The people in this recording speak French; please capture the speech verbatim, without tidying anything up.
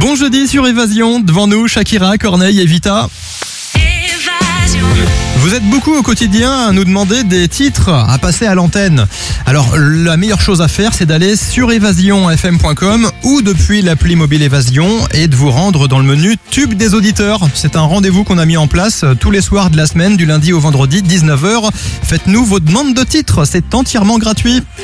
Bon jeudi sur Évasion, devant nous Shakira, Corneille et Vita. Vous êtes beaucoup au quotidien à nous demander des titres à passer à l'antenne. Alors la meilleure chose à faire, c'est d'aller sur évasion f m point com ou depuis l'appli mobile Évasion et de vous rendre dans le menu Tube des auditeurs. C'est un rendez-vous qu'on a mis en place tous les soirs de la semaine, du lundi au vendredi, dix-neuf heures. Faites-nous vos demandes de titres, c'est entièrement gratuit.